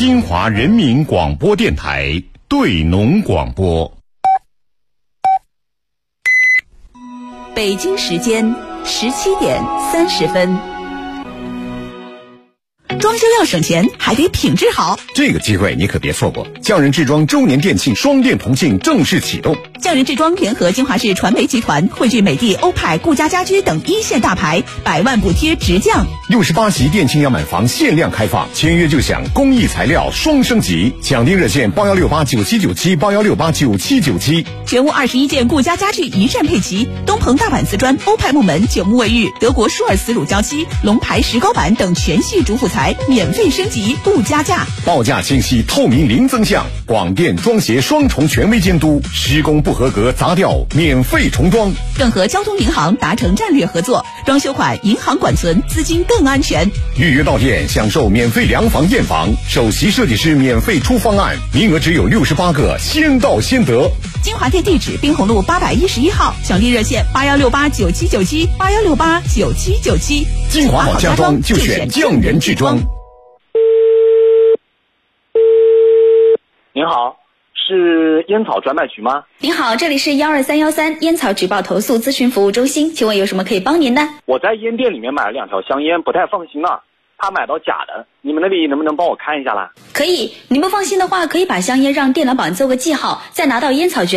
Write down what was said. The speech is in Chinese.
金华人民广播电台对农广播。 北京时间17点30分。装修要省钱，还得品质好。 这个机会你可别错过！匠人制装周年店庆双店同庆正式启动。 匠人制装联合金华市传媒集团，汇聚美的、欧派、顾家家居等一线大牌，100万补贴直降。 68席店庆样板房限量开放，签约就享工艺材料双升级。抢订热线8168979781689797。 全屋21件顾家家具一站配齐，东鹏大板瓷砖、欧派木门、9木卫浴、德国舒尔瓷乳胶漆、龙牌石膏板等全系主辅材免费升级不加价， 报价清晰透明零增项，广电装协双重权威监督，施工不合格砸掉免费重装， 更和交通银行达成战略合作，装修款银行管存，资金更安全。 预约到店享受免费量房验房，首席设计师免费出方案，名额只有68个，先到先得。 金华店地址滨红路811号，抢订热线8168979781689797。 金华好家装就选匠人制装。 您好，是烟草专卖局吗？ 您好，这里是12313烟草举报投诉咨询服务中心，请问有什么可以帮您的？ 我在烟店里面买了2条香烟，不太放心啊，怕买到假的，你们那里能不能帮我看一下啦？ 可以，您不放心的话，可以把香烟让电脑榜做个记号，再拿到烟草局